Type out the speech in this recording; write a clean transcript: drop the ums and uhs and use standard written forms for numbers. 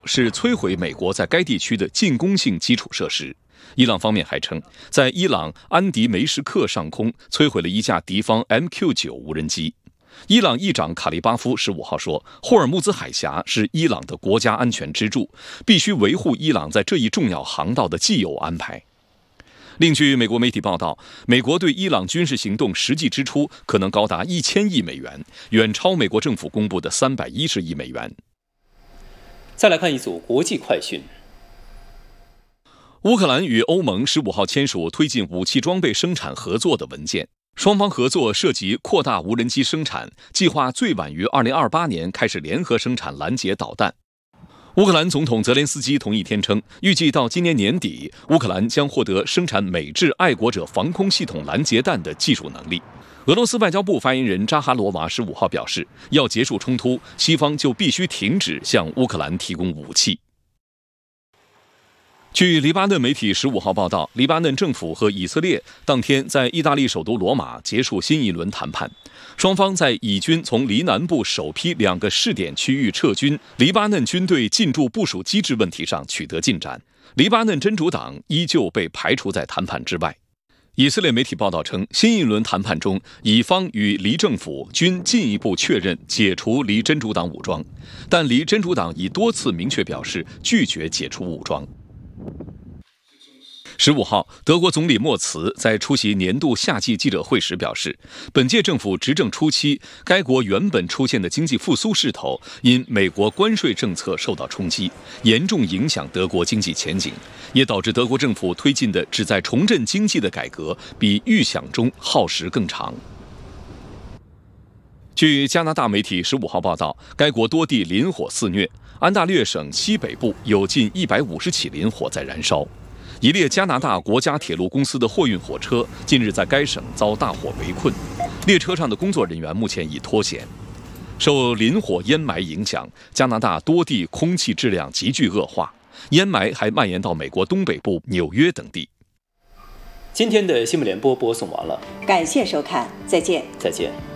是摧毁美国在该地区的进攻性基础设施。伊朗方面还称，在伊朗安迪梅什克上空摧毁了一架敌方 MQ-9 无人机。伊朗议长卡利巴夫15号说，霍尔木兹海峡是伊朗的国家安全支柱，必须维护伊朗在这一重要航道的既有安排。另据美国媒体报道，美国对伊朗军事行动实际支出可能高达1000亿美元，远超美国政府公布的310亿美元。 再来看一组国际快讯。 乌克兰与欧盟15号签署推进武器装备生产合作的文件，双方合作涉及扩大无人机生产，计划最晚于2028年开始联合生产拦截导弹。乌克兰总统泽连斯基同一天称，预计到今年年底，乌克兰将获得生产美制爱国者防空系统拦截弹的技术能力。俄罗斯外交部发言人扎哈罗娃15号表示，要结束冲突，西方就必须停止向乌克兰提供武器。据黎巴嫩媒体15号报道，黎巴嫩政府和以色列当天在意大利首都罗马结束新一轮谈判，双方在以军从黎南部首批2个试点区域撤军、黎巴嫩军队进驻部署机制问题上取得进展。黎巴嫩真主党依旧被排除在谈判之外。以色列媒体报道称，新一轮谈判中，以方与黎政府均进一步确认解除黎真主党武装，但黎真主党已多次明确表示拒绝解除武装。15号，德国总理默茨在出席年度夏季记者会时表示，本届政府执政初期，该国原本出现的经济复苏势头因美国关税政策受到冲击，严重影响德国经济前景，也导致德国政府推进的旨在重振经济的改革比预想中耗时更长。据加拿大媒体15号报道，该国多地林火肆虐，安大略省西北部有近150起林火在燃烧。一列加拿大国家铁路公司的货运火车近日在该省遭大火围困，列车上的工作人员目前已脱险。受林火烟霾影响，加拿大多地空气质量急剧恶化，烟霾还蔓延到美国东北部、纽约等地。 今天的新闻联播播送完了， 感谢收看，再见。 再见。